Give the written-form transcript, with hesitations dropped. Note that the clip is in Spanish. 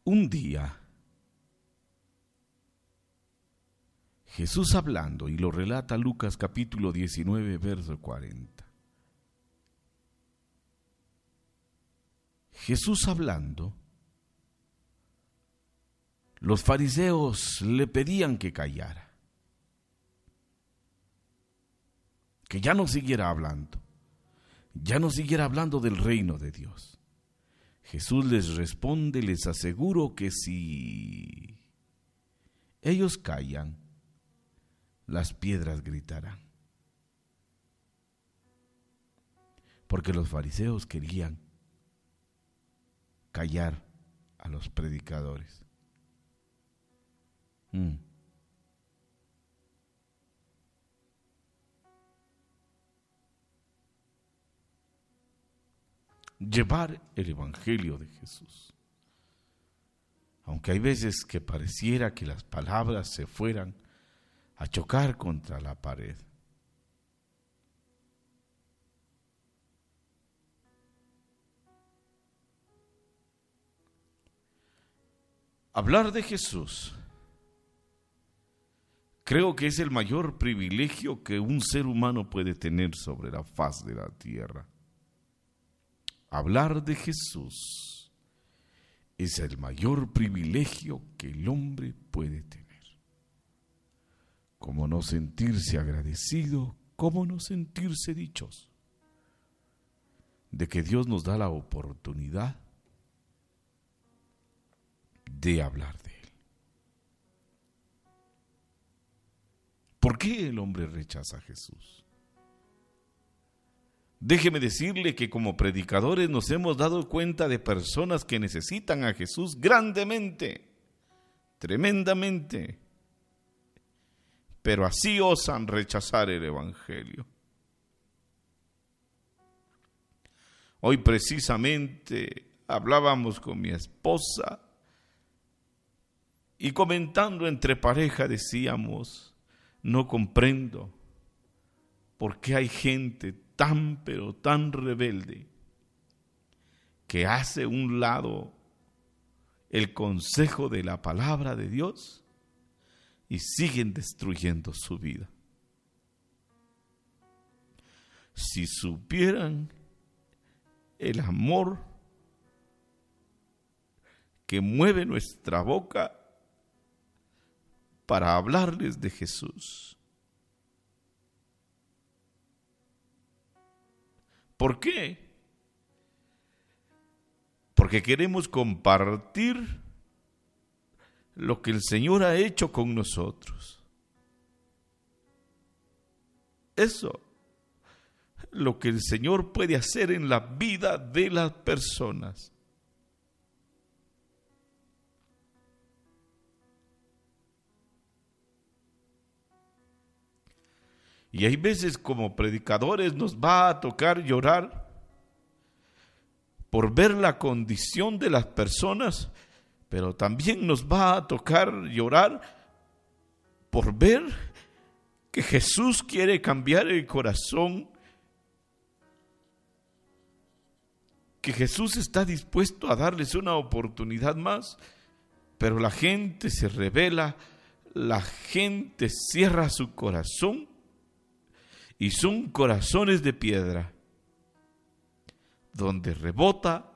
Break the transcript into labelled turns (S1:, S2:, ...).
S1: Un día, Jesús hablando, y lo relata Lucas capítulo 19, verso 40. Jesús hablando, los fariseos le pedían que callara, que ya no siguiera hablando del reino de Dios. Jesús les responde, les aseguro que si ellos callan, las piedras gritarán. Porque los fariseos querían callar a los predicadores. Llevar el evangelio de Jesús. Aunque hay veces que pareciera que las palabras se fueran a chocar contra la pared. Hablar de Jesús, creo que es el mayor privilegio que un ser humano puede tener sobre la faz de la tierra. Hablar de Jesús es el mayor privilegio que el hombre puede tener. ¿Cómo no sentirse agradecido? ¿Cómo no sentirse dichoso de que Dios nos da la oportunidad de hablar de Él? ¿Por qué el hombre rechaza a Jesús? Déjeme decirle que como predicadores nos hemos dado cuenta de personas que necesitan a Jesús grandemente, tremendamente, pero así osan rechazar el evangelio. Hoy precisamente hablábamos con mi esposa y comentando entre pareja decíamos, no comprendo por qué hay gente tan pero tan rebelde que hace un lado el consejo de la palabra de Dios y siguen destruyendo su vida. Si supieran el amor que mueve nuestra boca para hablarles de Jesús. ¿Por qué? Porque queremos compartir lo que el Señor ha hecho con nosotros. Eso, lo que el Señor puede hacer en la vida de las personas. Y hay veces como predicadores nos va a tocar llorar por ver la condición de las personas, pero también nos va a tocar llorar por ver que Jesús quiere cambiar el corazón, que Jesús está dispuesto a darles una oportunidad más, pero la gente se rebela, la gente cierra su corazón y son corazones de piedra, donde rebota